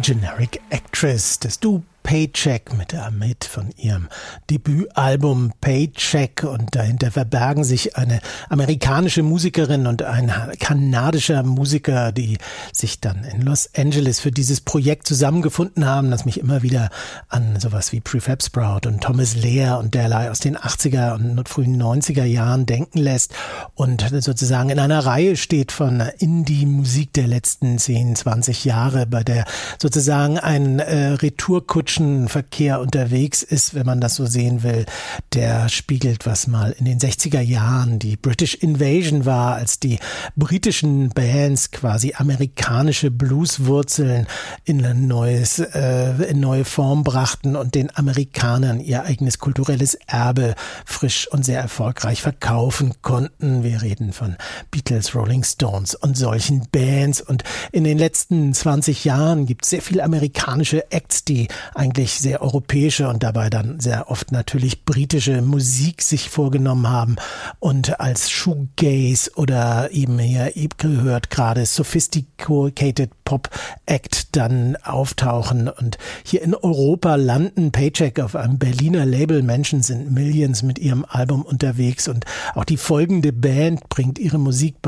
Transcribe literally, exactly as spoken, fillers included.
Generic Actress, das Du Paycheck mit der Amit von ihrem Debütalbum Paycheck, und dahinter verbergen sich eine amerikanische Musikerin und ein kanadischer Musiker, die sich dann in Los Angeles für dieses Projekt zusammengefunden haben, das mich immer wieder an sowas wie Prefab Sprout und Thomas Lehr und derlei aus den achtziger und frühen neunziger Jahren denken lässt und sozusagen in einer Reihe steht von Indie-Musik der letzten zehn, zwanzig Jahre, bei der sozusagen ein äh, Retourkutschen Verkehr unterwegs ist, wenn man das so sehen will. Der spiegelt, was mal in den sechziger Jahren die British Invasion war, als die britischen Bands quasi amerikanische Blueswurzeln in ein neues, äh, in neue Form brachten und den Amerikanern ihr eigenes kulturelles Erbe frisch und sehr erfolgreich verkaufen konnten. Wir reden von Beatles, Rolling Stones und solchen Bands. Und in den letzten zwanzig Jahren gibt es sehr viele amerikanische Acts, die eigentlich sehr europäische und dabei dann sehr oft natürlich britische Musik sich vorgenommen haben und als Shoegaze oder eben hier eben gehört gerade Sophisticated Pop Act dann auftauchen und hier in Europa landen. Paycheck auf einem Berliner Label, Menschen sind Millions mit ihrem Album unterwegs, und auch die folgende Band bringt ihre Musik bei